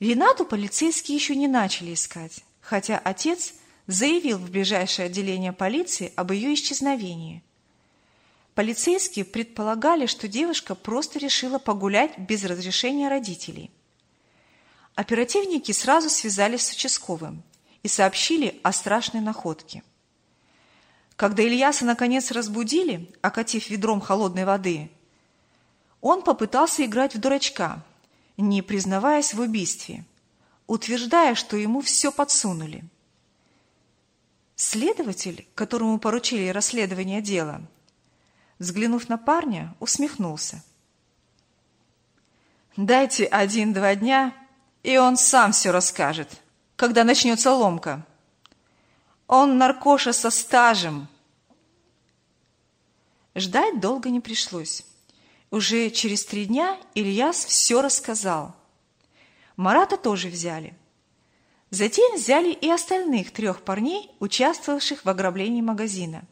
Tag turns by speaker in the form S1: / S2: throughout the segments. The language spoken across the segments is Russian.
S1: Ренату полицейские еще не начали искать, хотя отец заявил в ближайшее отделение полиции об ее исчезновении. Полицейские предполагали, что девушка просто решила погулять без разрешения родителей. Оперативники сразу связались с участковым и сообщили о страшной находке. Когда Ильяса наконец разбудили, окатив ведром холодной воды, он попытался играть в дурачка, не признаваясь в убийстве, утверждая, что ему все подсунули. Следователь, которому поручили расследование дела, взглянув на парня, усмехнулся. «Дайте 1-2 дня, и он сам все расскажет, когда начнется ломка. Он наркоша со стажем». Ждать долго не пришлось. Уже через 3 дня Ильяс все рассказал. Марата тоже взяли. Затем взяли и остальных 3 парней, участвовавших в ограблении магазина.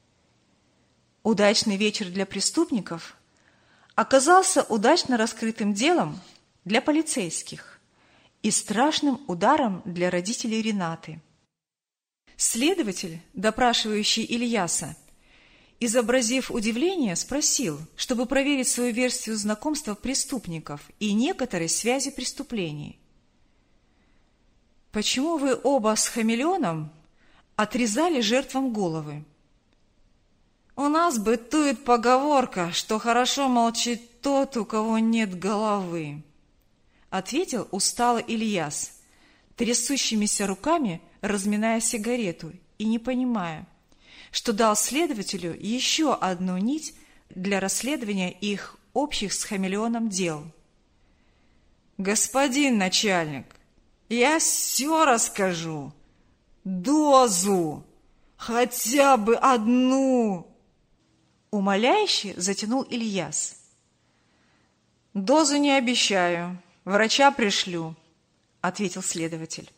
S1: Удачный вечер для преступников оказался удачно раскрытым делом для полицейских и страшным ударом для родителей Ренаты. Следователь, допрашивающий Ильяса, изобразив удивление, спросил, чтобы проверить свою версию знакомства преступников и некоторой связи преступлений. «Почему вы оба с хамелеоном отрезали жертвам головы?» «У нас бытует поговорка, что хорошо молчит тот, у кого нет головы», — ответил устало Ильяс, трясущимися руками разминая сигарету и не понимая, что дал следователю еще одну нить для расследования их общих с хамелеоном дел. «Господин начальник, я все расскажу. Дозу! Хотя бы одну!» Умоляюще затянул Ильяс. «Дозу не обещаю. Врача пришлю», — ответил следователь.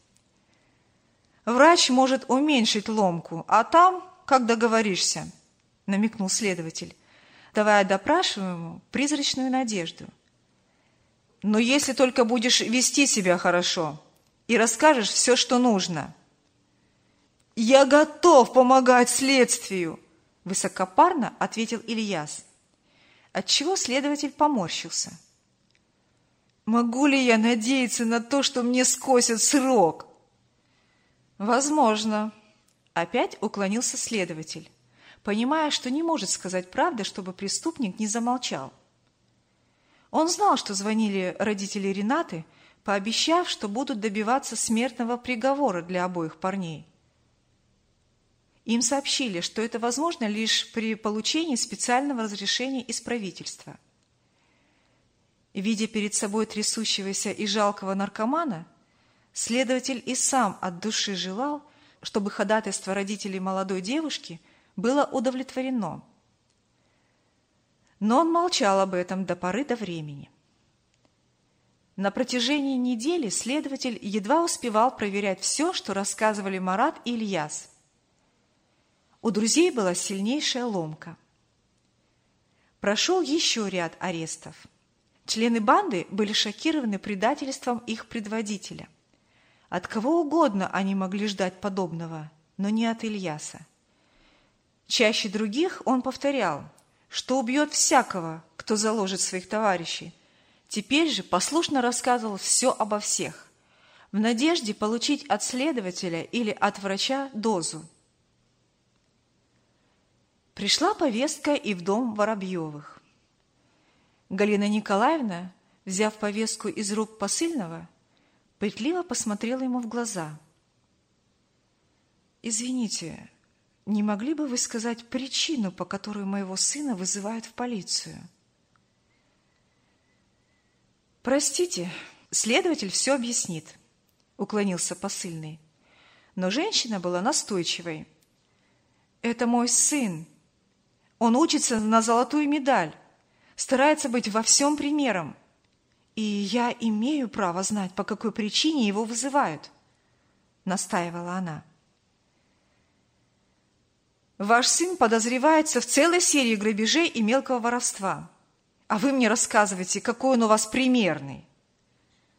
S1: «Врач может уменьшить ломку, а там, как договоришься», — намекнул следователь, давая допрашиваемому призрачную надежду. «Но если только будешь вести себя хорошо и расскажешь все, что нужно». «Я готов помогать следствию», — высокопарно ответил Ильяс, отчего следователь поморщился. «Могу ли я надеяться на то, что мне скосят срок?» «Возможно», — опять уклонился следователь, понимая, что не может сказать правды, чтобы преступник не замолчал. Он знал, что звонили родители Ренаты, пообещав, что будут добиваться смертного приговора для обоих парней. Им сообщили, что это возможно лишь при получении специального разрешения из правительства. Видя перед собой трясущегося и жалкого наркомана, следователь и сам от души желал, чтобы ходатайство родителей молодой девушки было удовлетворено. Но он молчал об этом до поры до времени. На протяжении недели следователь едва успевал проверять все, что рассказывали Марат и Ильяс. У друзей была сильнейшая ломка. Прошел еще ряд арестов. Члены банды были шокированы предательством их предводителя. От кого угодно они могли ждать подобного, но не от Ильяса. Чаще других он повторял, что убьет всякого, кто заложит своих товарищей. Теперь же послушно рассказывал все обо всех, в надежде получить от следователя или от врача дозу. Пришла повестка и в дом Воробьевых. Галина Николаевна, взяв повестку из рук посыльного, пытливо посмотрела ему в глаза. «Извините, не могли бы вы сказать причину, по которой моего сына вызывают в полицию?» «Простите, следователь все объяснит», — уклонился посыльный. Но женщина была настойчивой. «Это мой сын. Он учится на золотую медаль, старается быть во всем примером. И я имею право знать, по какой причине его вызывают», — настаивала она. «Ваш сын подозревается в целой серии грабежей и мелкого воровства. А вы мне рассказываете, какой он у вас примерный».